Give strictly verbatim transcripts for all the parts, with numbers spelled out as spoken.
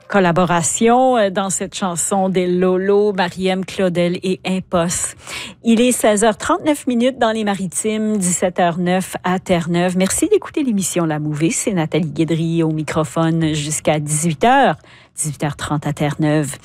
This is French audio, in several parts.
Collaboration dans cette chanson des Lolo, Mariem Claudel et Impost. Il est seize heures trente-neuf minutes dans les Maritimes, dix-sept heures neuf à Terre-Neuve. Merci d'écouter l'émission La Mouvée. C'est Nathalie Guédry au microphone jusqu'à dix-huit heures. dix-huit heures trente à Terre-Neuve.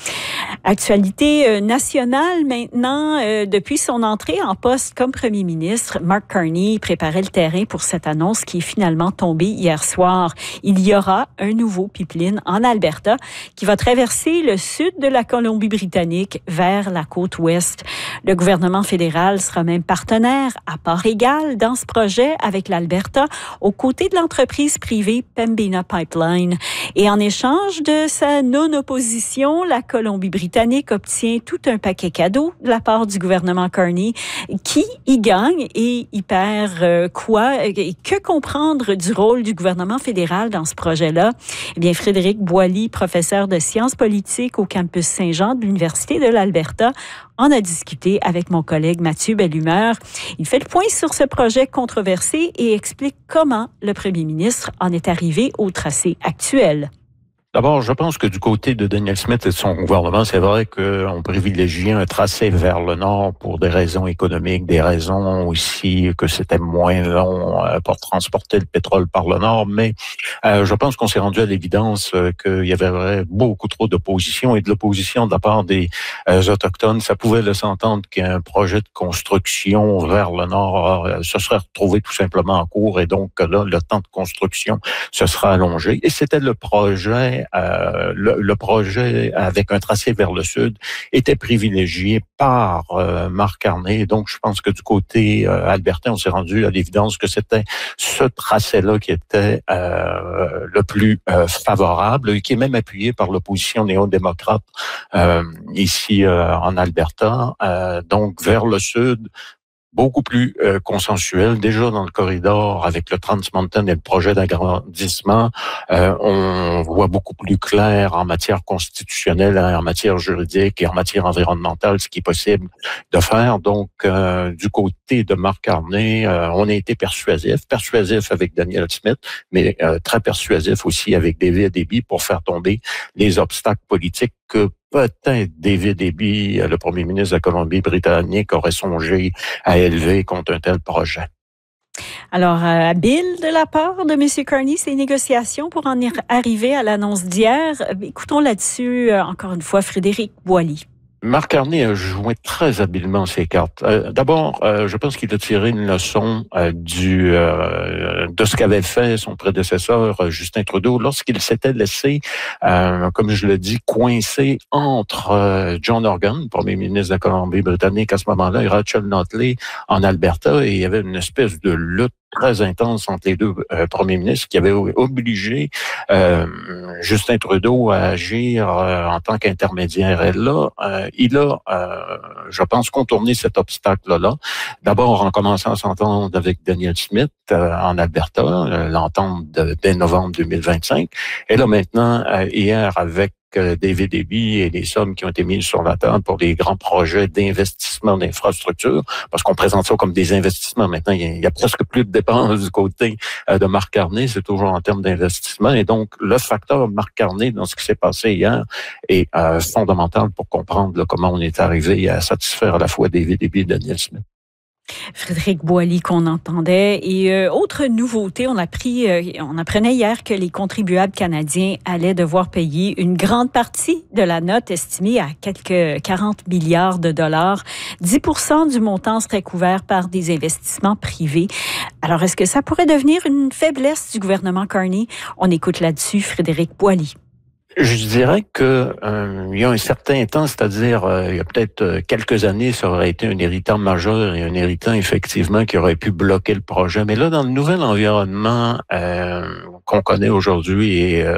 Actualité nationale maintenant. Euh, depuis son entrée en poste comme premier ministre, Mark Carney préparait le terrain pour cette annonce qui est finalement tombée hier soir. Il y aura un nouveau pipeline en Alberta qui va traverser le sud de la Colombie-Britannique vers la côte ouest. Le gouvernement fédéral sera même partenaire à part égale dans ce projet avec l'Alberta aux côtés de l'entreprise privée Pembina Pipeline. Et en échange de sa non-opposition, la Colombie-Britannique obtient tout un paquet cadeau de la part du gouvernement Carney qui y gagne et y perd euh, quoi? Et que comprendre du rôle du gouvernement fédéral dans ce projet-là? Eh bien, Frédéric Boily, professeur de sciences politiques au campus Saint-Jean de l'Université de l'Alberta, en a discuté avec mon collègue Mathieu Bellumeur. Il fait le point sur ce projet controversé et explique comment le premier ministre en est arrivé au tracé actuel. D'abord, je pense que du côté de Danielle Smith et de son gouvernement, c'est vrai qu'on privilégiait un tracé vers le nord pour des raisons économiques, des raisons aussi que c'était moins long pour transporter le pétrole par le nord. Mais euh, je pense qu'on s'est rendu à l'évidence euh, qu'il y avait beaucoup trop d'opposition et de l'opposition de la part des euh, Autochtones. Ça pouvait laisser entendre qu'un projet de construction vers le nord euh, se serait retrouvé tout simplement en cours et donc là, le temps de construction se sera allongé. Et c'était le projet Euh, le, le projet avec un tracé vers le sud était privilégié par euh, Mark Carney. Donc, je pense que du côté euh, albertain, on s'est rendu à l'évidence que c'était ce tracé-là qui était euh, le plus euh, favorable et qui est même appuyé par l'opposition néo-démocrate euh, ici euh, en Alberta. Euh, donc, vers le sud, beaucoup plus euh, consensuel. Déjà dans le corridor avec le Trans Mountain et le projet d'agrandissement, euh, on voit beaucoup plus clair en matière constitutionnelle, en matière juridique et en matière environnementale ce qui est possible de faire. Donc, euh, du côté de Mark Carney, euh, on a été persuasif, persuasif avec Danielle Smith, mais euh, très persuasif aussi avec David Eby pour faire tomber les obstacles politiques que peut-être David Eby, le premier ministre de la Colombie-Britannique, aurait songé à élever contre un tel projet. Alors, euh, habile de la part de M. Carney, ces négociations pour en arriver à l'annonce d'hier. Écoutons là-dessus, euh, encore une fois, Frédéric Boily. Mark Carney a joué très habilement ses cartes. Euh, d'abord, euh, je pense qu'il a tiré une leçon euh, du euh, de ce qu'avait fait son prédécesseur euh, Justin Trudeau lorsqu'il s'était laissé, euh, comme je le dis, coincé entre euh, John Horgan, premier ministre de la Colombie-Britannique à ce moment-là, et Rachel Notley en Alberta, et il y avait une espèce de lutte très intense entre les deux euh, premiers ministres qui avait obligé euh, Justin Trudeau à agir euh, en tant qu'intermédiaire. Et là, euh, il a, euh, je pense, contourné cet obstacle-là. D'abord en commençant à s'entendre avec Danielle Smith euh, en Alberta, euh, l'entente de, dès novembre deux mille vingt-cinq. Et là maintenant, euh, hier, avec David Eby et les sommes qui ont été mises sur la table pour des grands projets d'investissement d'infrastructures, parce qu'on présente ça comme des investissements. Maintenant, il y a, il y a presque plus de dépenses du côté euh, de Mark Carney, c'est toujours en termes d'investissement. Et donc, le facteur Mark Carney dans ce qui s'est passé hier est euh, fondamental pour comprendre là, comment on est arrivé à satisfaire à la fois David Eby et Danielle Smith. Frédéric Boily qu'on entendait. Et euh, autre nouveauté, on a pris, euh, on apprenait hier que les contribuables canadiens allaient devoir payer une grande partie de la note estimée à quelques quarante milliards de dollars. dix pour cent du montant serait couvert par des investissements privés. Alors, est-ce que ça pourrait devenir une faiblesse du gouvernement Carney? On écoute là-dessus Frédéric Boily. Je dirais que euh, il y a un certain temps, c'est-à-dire euh, il y a peut-être euh, quelques années, ça aurait été un irritant majeur et un irritant effectivement qui aurait pu bloquer le projet. Mais là, dans le nouvel environnement euh, qu'on connaît aujourd'hui et euh,